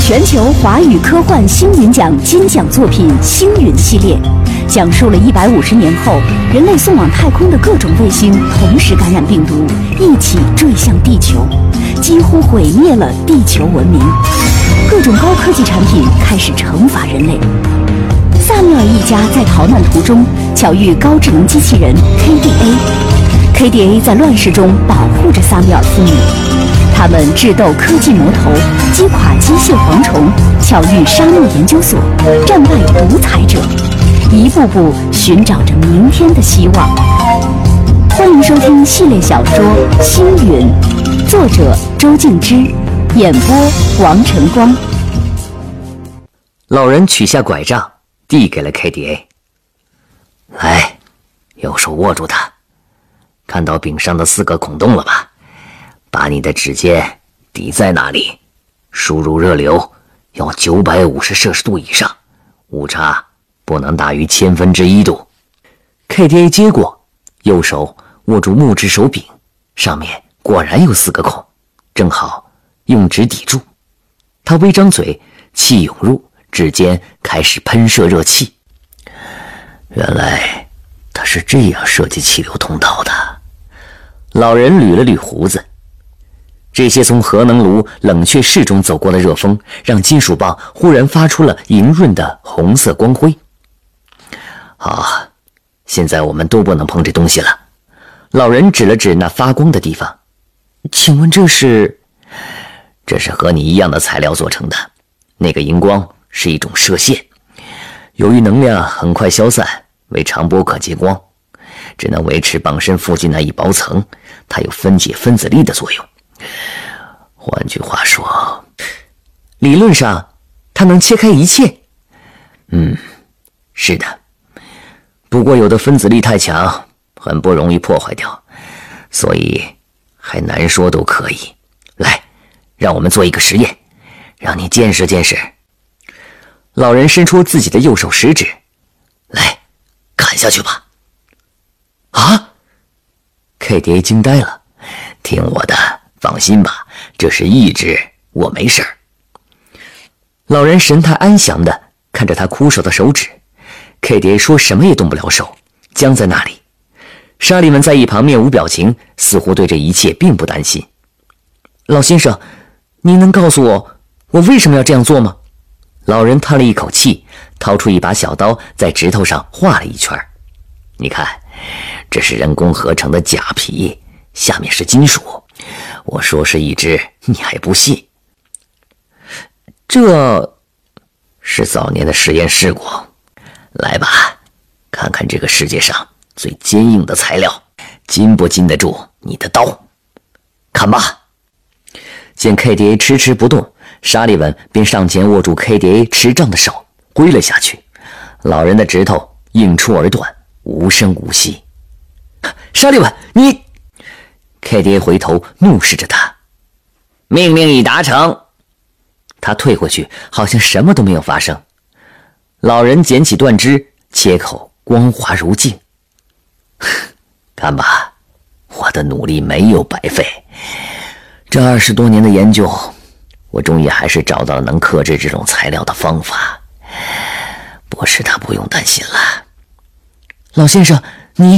全球华语科幻星云奖金奖作品《星云》系列，讲述了150年后人类送往太空的各种卫星同时感染病毒，一起坠向地球，几乎毁灭了地球文明。各种高科技产品开始惩罚人类。萨缪尔一家在逃难途中巧遇高智能机器人 KDA，KDA 在乱世中保护着萨缪尔父女。他们智斗科技魔头，击垮机械蝗虫，巧遇沙漠研究所，战败独裁者，一步步寻找着明天的希望。欢迎收听系列小说《星云》，作者周静之，演播王晨光。 老人取下拐杖，递给了 KDA。来，右手握住它，看到柄上的4个孔洞了吧？把你的指尖抵在那里，输入热流要950摄氏度以上，误差不能大于1/1000度。KDA 接过，右手握住木质手柄，上面果然有4个孔，正好用指抵住。他微张嘴，气涌入，指尖开始喷射热气。原来他是这样设计气流通道的。老人捋了捋胡子。这些从核能炉冷却室中走过的热风，让金属棒忽然发出了莹润的红色光辉。好，现在我们都不能碰这东西了。老人指了指那发光的地方。请问这是？这是和你一样的材料做成的。那个荧光是一种射线，由于能量很快消散，为长波可接光，只能维持棒身附近那一薄层，它有分解分子力的作用。换句话说，理论上它能切开一切。是的，不过有的分子力太强，很不容易破坏掉，所以还难说都可以。来，让我们做一个实验，让你见识见识。老人伸出自己的右手食指，来，砍下去吧。啊 ！KDA 惊呆了，听我的。放心吧，这是意志，我没事儿。老人神态安详地看着他枯瘦的手指。KDA 说什么也动不了手，僵在那里。沙利文在一旁面无表情，似乎对这一切并不担心。老先生，您能告诉我为什么要这样做吗？老人叹了一口气，掏出一把小刀，在指头上画了一圈。你看，这是人工合成的假皮，下面是金属。我说是一只，你还不信？这是早年的实验试过。来吧，看看这个世界上最坚硬的材料，经不经得住你的刀？看吧。见 KDA 迟迟不动，沙利文便上前握住 KDA 持杖的手，挥了下去。老人的指头应出而断，无声无息。沙利文，你！KDA 回头怒视着他，命令已达成。他退回去，好像什么都没有发生。老人捡起断枝，切口光滑如镜。看吧，我的努力没有白费。这20多年的研究，我终于还是找到了能克制这种材料的方法。博士他不用担心了。老先生，你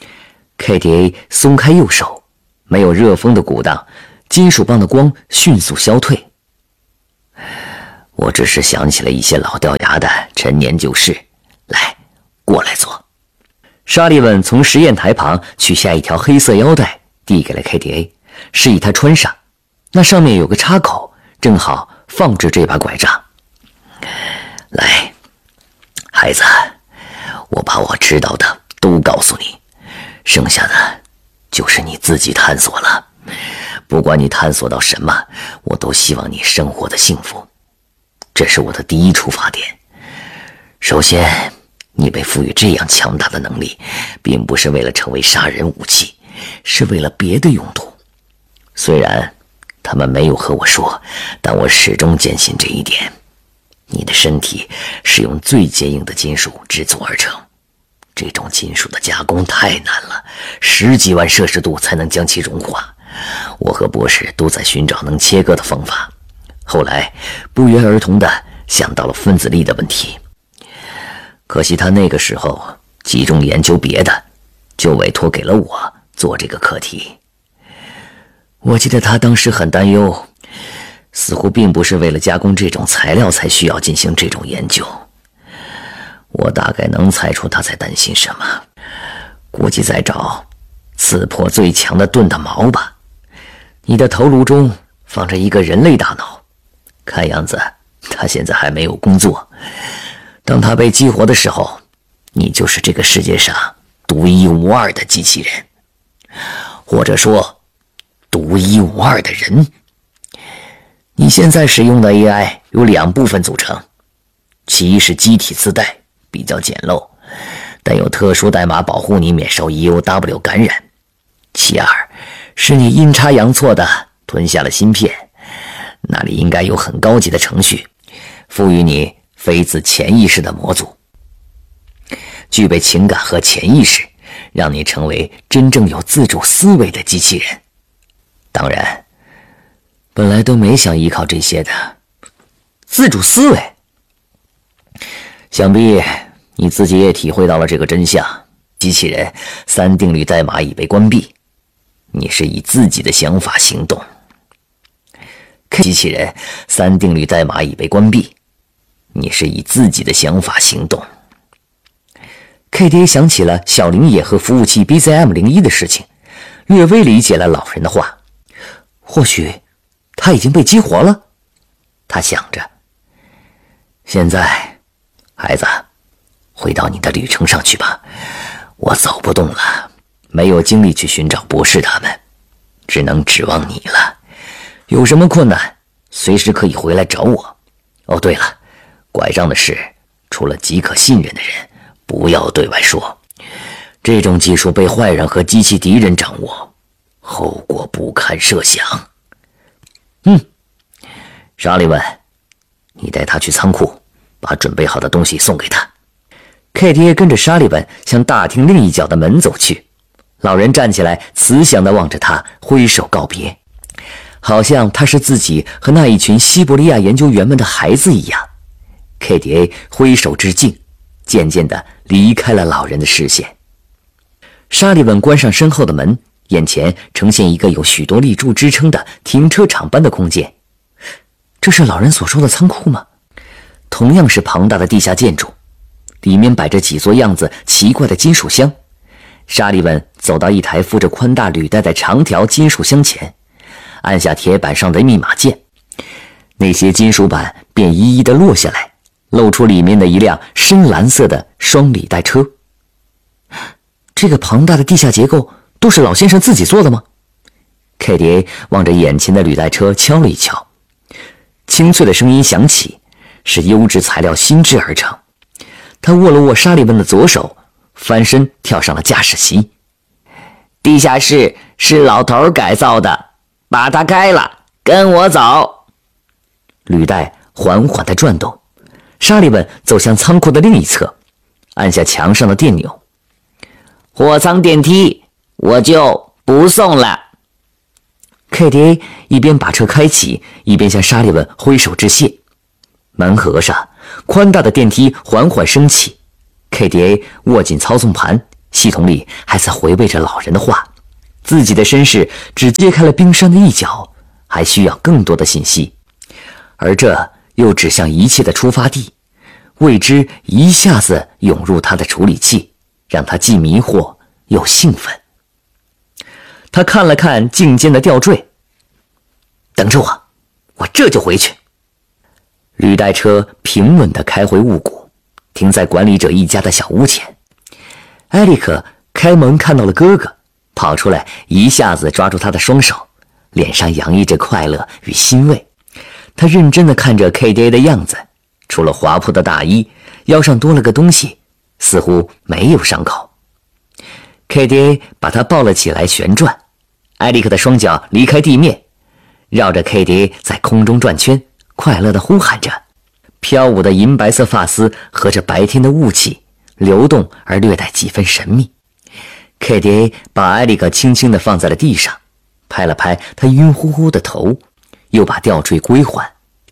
……KDA 松开右手。没有热风的鼓荡，金属棒的光迅速消退。我只是想起了一些老掉牙的陈年旧事。来，过来坐。沙利文从实验台旁取下一条黑色腰带，递给了 KDA， 示意他穿上。那上面有个插口，正好放置这把拐杖。来，孩子，我把我知道的都告诉你，剩下的就是你自己探索了。不管你探索到什么，我都希望你生活的幸福。这是我的第一出发点。首先，你被赋予这样强大的能力，并不是为了成为杀人武器，是为了别的用途。虽然他们没有和我说，但我始终坚信这一点。你的身体是用最坚硬的金属制作而成，这种金属的加工太难了，10几万摄氏度才能将其融化。我和博士都在寻找能切割的方法， 后来不约而同地想到了分子力的问题。可惜他那个时候集中研究别的，就委托给了我做这个课题。我记得他当时很担忧，似乎并不是为了加工这种材料才需要进行这种研究。我大概能猜出他在担心什么，估计在找刺破最强的盾的矛吧。你的头颅中放着一个人类大脑，看样子他现在还没有工作。当他被激活的时候，你就是这个世界上独一无二的机器人，或者说独一无二的人。你现在使用的 AI 由2部分组成，其一是机体自带，比较简陋，但有特殊代码保护你免受 EOW 感染。其二是你阴差阳错的吞下了芯片，那里应该有很高级的程序，赋予你非自潜意识的模组，具备情感和潜意识，让你成为真正有自主思维的机器人。当然，本来都没想依靠这些的。自主思维，想必你自己也体会到了这个真相。机器人3定律代码已被关闭，你是以自己的想法行动。机器人3定律代码已被关闭，你是以自己的想法行动。KDA 想起了小林野和服务器 BZM01 的事情，略微理解了老人的话。或许他已经被激活了，他想着。现在，孩子，回到你的旅程上去吧。我走不动了，没有精力去寻找博士他们，只能指望你了。有什么困难，随时可以回来找我。哦，对了，拐杖的事，除了极可信任的人，不要对外说。这种技术被坏人和机器敌人掌握，后果不堪设想。沙利文，你带他去仓库，把准备好的东西送给他。KDA 跟着沙利文向大厅另一角的门走去。老人站起来，慈祥地望着他，挥手告别，好像他是自己和那一群西伯利亚研究员们的孩子一样。KDA 挥手致敬，渐渐地离开了老人的视线。沙利文关上身后的门，眼前呈现一个有许多立柱支撑的停车场般的空间。这是老人所说的仓库吗？同样是庞大的地下建筑，里面摆着几座样子奇怪的金属箱。沙利文走到一台附着宽大履带的长条金属箱前，按下铁板上的密码键，那些金属板便一一地落下来，露出里面的一辆深蓝色的双履带车。这个庞大的地下结构都是老先生自己做的吗？ KDA 望着眼前的履带车敲了一敲，清脆的声音响起，是优质材料新制而成。他握了握沙利文的左手，翻身跳上了驾驶席。地下室是老头改造的，把它开了，跟我走。履带缓缓地转动，沙利文走向仓库的另一侧，按下墙上的电钮。货仓电梯我就不送了。KDA 一边把车开启，一边向沙利文挥手致谢。门合上，宽大的电梯缓缓升起。KDA 握紧操纵盘，系统里还在回味着老人的话。自己的身世只揭开了冰山的一角，还需要更多的信息，而这又指向一切的出发地。未知一下子涌入他的处理器，让他既迷惑又兴奋。他看了看颈间的吊坠，等着我，我这就回去。履带车平稳地开回雾谷，停在管理者一家的小屋前。埃里克开门看到了哥哥，跑出来一下子抓住他的双手，脸上洋溢着快乐与欣慰。他认真地看着 KDA 的样子，除了滑铺的大衣，腰上多了个东西，似乎没有伤口。KDA 把他抱了起来旋转，埃里克的双脚离开地面，绕着 KDA 在空中转圈，快乐地呼喊着。飘舞的银白色发丝和着白天的雾气，流动而略带几分神秘。KDA 把埃里克轻轻地放在了地上，拍了拍他晕乎乎的头，又把吊坠归还，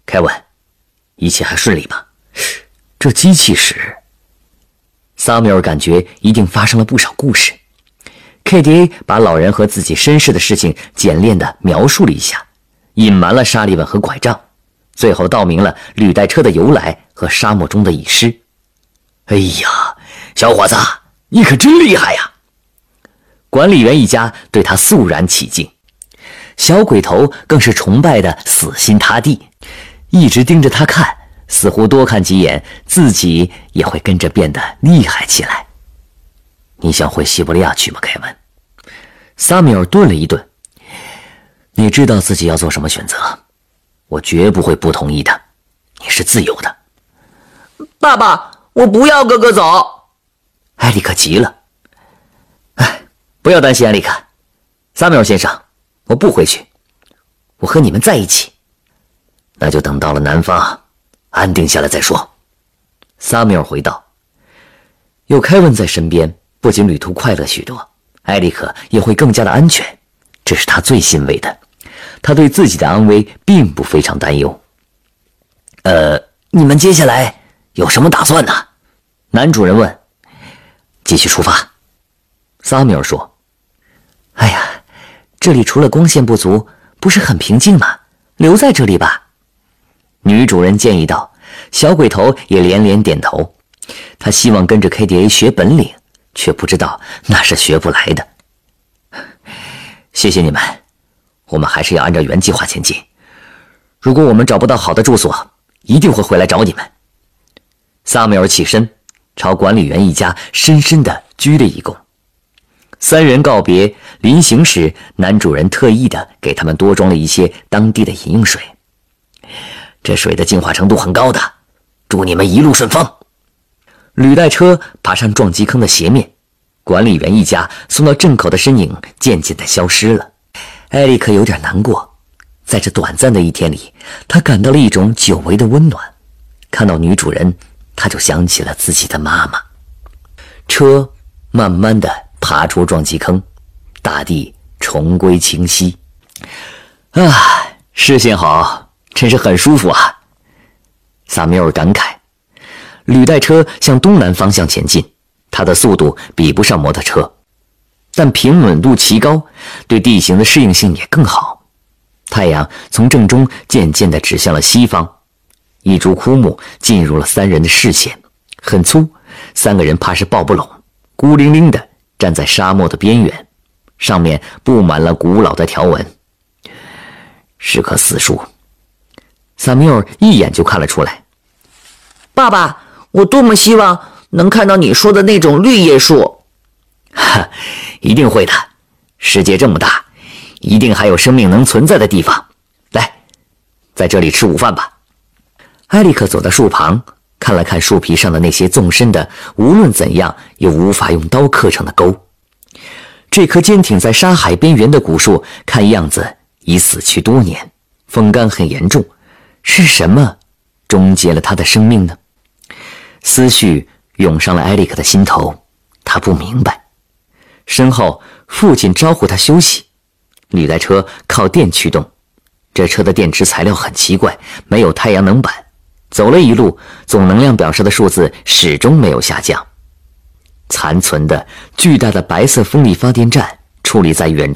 凯文，一切还顺利吧？这机器室，萨缪尔感觉一定发生了不少故事。KDA 把老人和自己身世的事情简练地描述了一下，隐瞒了沙利文和拐杖，最后道明了履带车的由来和沙漠中的遗失。哎呀，小伙子，你可真厉害呀！管理员一家对他肃然起敬，小鬼头更是崇拜的死心塌地，一直盯着他看，似乎多看几眼自己也会跟着变得厉害起来。你想回西伯利亚去吗，凯文？萨米尔顿了一顿。你知道自己要做什么选择，我绝不会不同意的。你是自由的。 爸爸，我不要哥哥走。 埃里克急了。不要担心，埃里克。萨米尔先生，我不回去，我和你们在一起。那就等到了南方安定下来再说。萨米尔回道。有凯文在身边，不仅旅途快乐许多，埃里克也会更加的安全，这是他最欣慰的。他对自己的安危并不非常担忧。你们接下来有什么打算呢？男主人问。继续出发。萨米尔说。哎呀，这里除了光线不足，不是很平静吗？留在这里吧。女主人建议道。小鬼头也连连点头。他希望跟着 KDA 学本领，却不知道那是学不来的。谢谢你们，我们还是要按照原计划前进。如果我们找不到好的住所，一定会回来找你们。萨缪尔起身，朝管理员一家深深地鞠了一躬。三人告别，临行时，男主人特意的给他们多装了一些当地的饮用水。这水的净化程度很高的，祝你们一路顺风。履带车爬上撞击坑的斜面，管理员一家送到镇口的身影渐渐地消失了。埃里克有点难过，在这短暂的一天里，他感到了一种久违的温暖。看到女主人，他就想起了自己的妈妈。车慢慢地爬出撞击坑，大地重归清晰。视线好，真是很舒服啊。萨缪尔感慨。履带车向东南方向前进，它的速度比不上摩托车，但平稳度奇高，对地形的适应性也更好。太阳从正中渐渐地指向了西方，一株枯木进入了三人的视线，很粗，三个人怕是抱不拢，孤零零地站在沙漠的边缘，上面布满了古老的条纹，是棵死树。萨缪尔一眼就看了出来。 爸爸，我多么希望能看到你说的那种绿叶树。 一定会的，世界这么大，一定还有生命能存在的地方。来，在这里吃午饭吧。埃里克走到树旁，看了看树皮上的那些纵深的无论怎样也无法用刀刻成的沟。这棵坚挺在沙海边缘的古树，看样子已死去多年，风干很严重。是什么终结了他的生命呢？思绪涌上了埃里克的心头，他不明白。身后父亲招呼他休息。履带车靠电驱动，这车的电池材料很奇怪，没有太阳能板。走了一路，总能量表上的数字始终没有下降。残存的巨大的白色风力发电站矗立在远处